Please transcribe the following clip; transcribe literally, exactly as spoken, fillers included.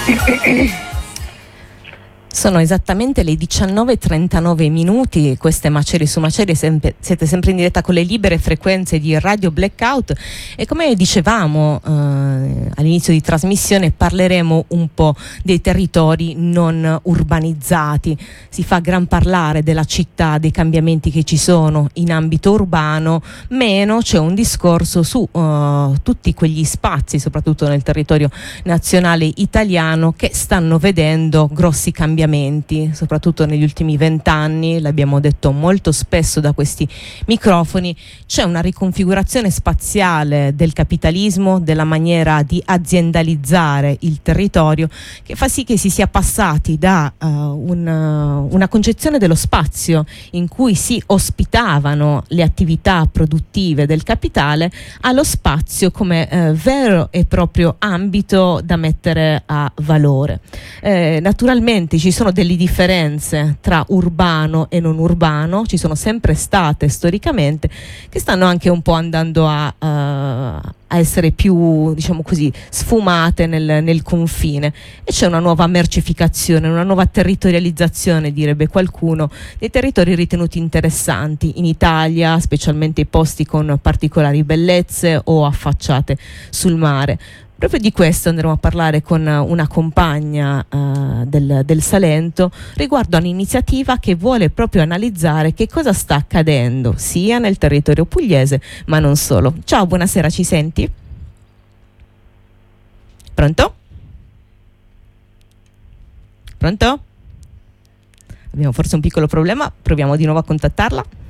Sono esattamente le diciannove e trentanove minuti, queste Macerie su Macerie, sempre, siete sempre in diretta con le libere frequenze di Radio Blackout e come dicevamo eh, all'inizio di trasmissione parleremo un po' dei territori non urbanizzati. Si fa gran parlare della città, dei cambiamenti che ci sono in ambito urbano, meno c'è un discorso su uh, tutti quegli spazi, soprattutto nel territorio nazionale italiano, che stanno vedendo grossi cambiamenti, soprattutto negli ultimi vent'anni, l'abbiamo detto molto spesso da questi microfoni. C'è una riconfigurazione spaziale del capitalismo, della maniera di aziendalizzare il territorio, che fa sì che si sia passati da uh, una, una concezione dello spazio in cui si ospitavano le attività produttive del capitale allo spazio come eh, vero e proprio ambito da mettere a valore. Eh, naturalmente ci sono delle differenze tra urbano e non urbano, ci sono sempre state storicamente, che stanno anche un po' andando a, uh, a essere più, diciamo così, sfumate nel, nel confine, e c'è una nuova mercificazione, una nuova territorializzazione, direbbe qualcuno, dei territori ritenuti interessanti in Italia, specialmente i posti con particolari bellezze o affacciate sul mare. Proprio di questo andremo a parlare con una compagna uh, del, del Salento riguardo a un'iniziativa che vuole proprio analizzare che cosa sta accadendo sia nel territorio pugliese ma non solo. Ciao, buonasera, ci senti? Pronto? Pronto? Abbiamo forse un piccolo problema, proviamo di nuovo a contattarla.